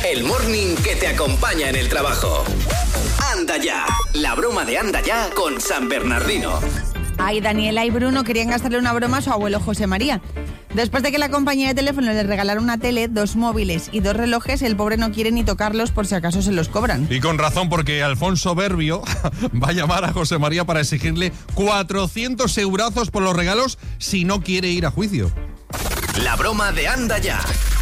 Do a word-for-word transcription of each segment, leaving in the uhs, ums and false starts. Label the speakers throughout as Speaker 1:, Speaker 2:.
Speaker 1: el morning que te acompaña en el trabajo. Anda ya, la broma de Anda Ya con San Bernardino.
Speaker 2: Ay, Daniela y Bruno querían gastarle una broma a su abuelo José María. Después de que la compañía de teléfono le regalara una tele, dos móviles y dos relojes, el pobre no quiere ni tocarlos por si acaso se los cobran.
Speaker 3: Y con razón, porque Alfonso Berbio va a llamar a José María para exigirle cuatrocientos eurazos por los regalos si no quiere ir a juicio.
Speaker 1: La broma de Anda Ya.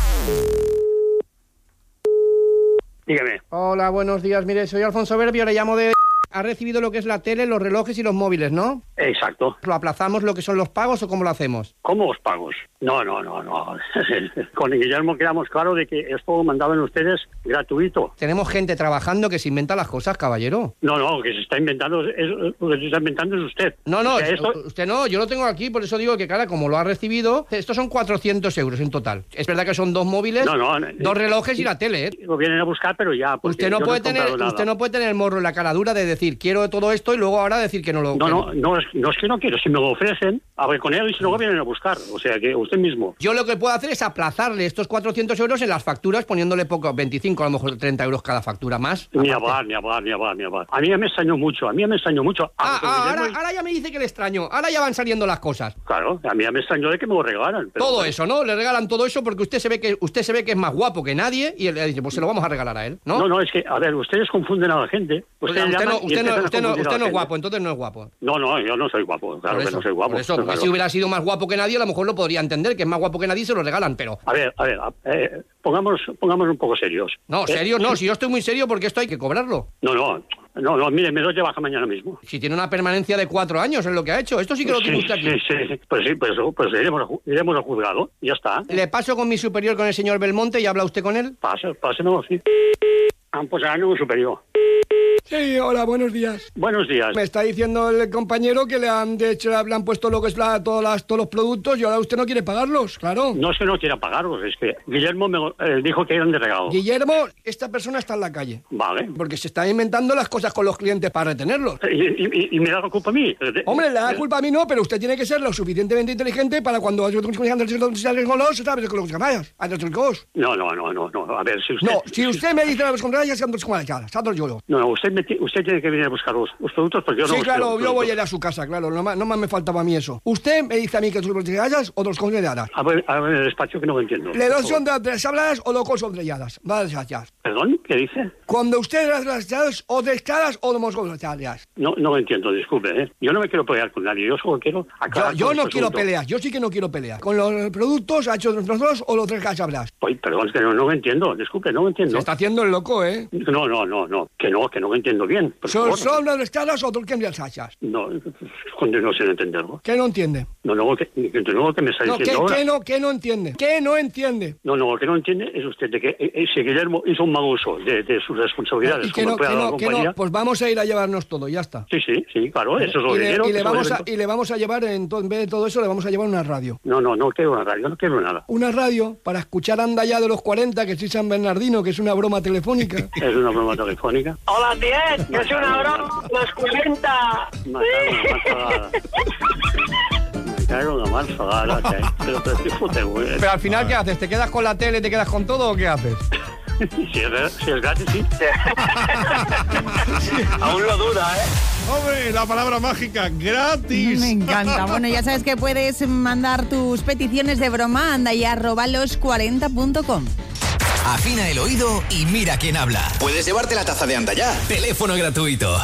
Speaker 4: Dígame.
Speaker 5: Hola, buenos días. Mire, soy Alfonso Berbio, le llamo de... Ha recibido lo que es la tele, los relojes y los móviles, ¿no?
Speaker 4: Exacto.
Speaker 5: ¿Lo aplazamos lo que son los pagos o cómo lo hacemos?
Speaker 4: ¿Cómo os pagos? No, no, no, no. Con Guillermo quedamos claro de que esto lo mandaban ustedes gratuito.
Speaker 5: Tenemos gente trabajando que se inventa las cosas, caballero.
Speaker 4: No, no, que se está inventando, es, lo que se está inventando es usted.
Speaker 5: No, no,
Speaker 4: O sea, esto...
Speaker 5: usted no, yo lo tengo aquí, por eso digo que, cara, como lo ha recibido, estos son cuatrocientos euros en total. Es verdad que son dos móviles,
Speaker 4: no, no,
Speaker 5: dos relojes y la tele, ¿eh?
Speaker 4: Lo vienen a buscar, pero ya...
Speaker 5: Usted no, puede no tener, usted no puede tener el morro en la cara dura de decir, quiero todo esto y luego ahora decir que no lo...
Speaker 4: No, no, no es, no es que no quiero, si me lo ofrecen, hablé con él y si luego vienen a buscar, o sea que usted mismo.
Speaker 5: Yo lo que puedo hacer es aplazarle estos cuatrocientos euros en las facturas poniéndole poco, veinticinco, a lo mejor treinta euros cada factura más.
Speaker 4: Ni hablar, ni hablar, ni hablar, ni hablar. A mí ya me extrañó mucho, a mí ya me extrañó mucho.
Speaker 5: Ah, ah ahora, y... ahora ya me dice que le extraño, ahora ya van saliendo las cosas.
Speaker 4: Claro, a mí ya me extrañó de que me lo regalan. Pero...
Speaker 5: Todo eso, ¿no? Le regalan todo eso porque usted se ve que usted se ve que es más guapo que nadie y él le dice, pues se lo vamos a regalar a él, ¿no?
Speaker 4: No, no, es que, a ver, ustedes confunden a la gente.
Speaker 5: Ustedes usted, no, usted, no, usted, no, usted no es guapo, entonces no es guapo.
Speaker 4: No, no, yo no soy guapo, claro
Speaker 5: eso,
Speaker 4: que no soy guapo.
Speaker 5: Por eso, porque
Speaker 4: claro.
Speaker 5: Si hubiera sido más guapo que nadie, a lo mejor lo podría entender, que es más guapo que nadie y se lo regalan, pero...
Speaker 4: A ver, a ver, eh, pongamos, pongamos un poco serios.
Speaker 5: No, serios eh, no, si yo estoy muy serio porque esto hay que cobrarlo.
Speaker 4: No, no, no, no, mire, me doy de baja mañana mismo.
Speaker 5: Si tiene una permanencia de cuatro años en lo que ha hecho, esto sí que lo tiene
Speaker 4: sí,
Speaker 5: usted aquí.
Speaker 4: Sí, sí, pues sí, pues, pues iremos, a, iremos al juzgado, ya está.
Speaker 5: Le paso con mi superior, con el señor Belmonte, y habla usted con él.
Speaker 4: Pase, pásenlo, sí. Ah, pues a un superior.
Speaker 5: Sí, hola, buenos días.
Speaker 4: Buenos días.
Speaker 5: Me está diciendo el compañero que le han de hecho, le han puesto lo que es la, todas las, todos los productos y ahora usted no quiere pagarlos, claro.
Speaker 4: No es que no quiera pagarlos, es que Guillermo me eh, dijo que eran de regalo.
Speaker 5: Guillermo, esta persona está en la calle.
Speaker 4: Vale.
Speaker 5: Porque se está inventando las cosas con los clientes para retenerlos.
Speaker 4: ¿Y, y, y me da la culpa a mí?
Speaker 5: Hombre, le da la culpa a mí no, pero usted tiene que ser lo suficientemente inteligente para cuando...
Speaker 4: No, no, no, no, no. A ver, si usted...
Speaker 5: No, si usted me dice las contrarias,
Speaker 4: no, no, usted, me, usted tiene que venir a buscar los, los productos porque yo no...
Speaker 5: Sí, claro, yo voy a ir a su casa, claro, no más, no más me faltaba a mí eso. Usted me dice a mí que tus contrarias o dos contrarias.
Speaker 4: A ver, a ver, el despacho que no lo entiendo.
Speaker 5: ¿Le dos son de tres habladas o dos contrarias? Vale, gracias.
Speaker 4: ¿Perdón? ¿Qué dice?
Speaker 5: Cuando usted las contrarias o tres caras o dos contrarias.
Speaker 4: No, no lo entiendo, disculpe, ¿eh? Yo no me quiero pelear con nadie, yo solo quiero acabar
Speaker 5: Yo, yo
Speaker 4: con
Speaker 5: no
Speaker 4: este
Speaker 5: quiero
Speaker 4: asunto.
Speaker 5: pelear, yo sí que no quiero pelear. Con los productos, ¿ha hecho los dos o los tres caras hablas?
Speaker 4: Oye, perdón, es que no, no lo entiendo, disculpe, no lo entiendo.
Speaker 5: Se está haciendo el loco, ¿eh?
Speaker 4: No, no, no, no, que no, que no lo entiendo bien.
Speaker 5: ¿Son, son las caras o dos contrarias?
Speaker 4: No, no sé entenderlo.
Speaker 5: ¿Qué no entiende?
Speaker 4: No, no, que, que, no, que me está
Speaker 5: no,
Speaker 4: diciendo
Speaker 5: ¿qué,
Speaker 4: ahora.
Speaker 5: ¿qué no, ¿Qué no entiende? ¿Qué no entiende?
Speaker 4: No, no, lo que no entiende es usted de que ese Guillermo hizo un mal uso de, de sus responsabilidades.
Speaker 5: ¿Y que no, que no, que no? Pues vamos a ir a llevarnos todo, ya está.
Speaker 4: Sí, sí, sí, claro, eso es lo
Speaker 5: y
Speaker 4: que
Speaker 5: le,
Speaker 4: quiero.
Speaker 5: Y le, vamos a, y le vamos a llevar, en, to, en vez de todo eso, le vamos a llevar una radio.
Speaker 4: No, no, no quiero una radio, no quiero nada.
Speaker 5: Una radio para escuchar Anda Ya de los cuarenta, que soy San Bernardino, que es una broma telefónica.
Speaker 4: Es una broma telefónica.
Speaker 6: Hola, diez, que es una broma, los cuarenta.
Speaker 4: Me cago en la más fagada, pero pero qué fute, güey.
Speaker 5: Pero al final, ¿qué haces? ¿Te quedas con la tele, te quedas con todo o qué haces?
Speaker 4: Si es, si es gratis, sí.
Speaker 6: Aún lo duda, ¿eh?
Speaker 3: Hombre, la palabra mágica, gratis.
Speaker 2: Me encanta. Bueno, ya sabes que puedes mandar tus peticiones de broma a anda ya arroba los cuarenta punto com.
Speaker 1: Afina el oído y mira quién habla. Puedes llevarte la taza de Anda Ya. Teléfono gratuito.